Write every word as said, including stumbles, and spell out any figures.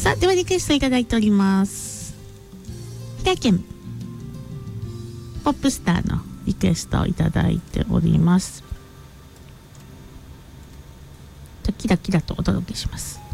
さあではリクエストいただいております。ひらけんポップスターのリクエストをいただいております。キラキラとお届けします。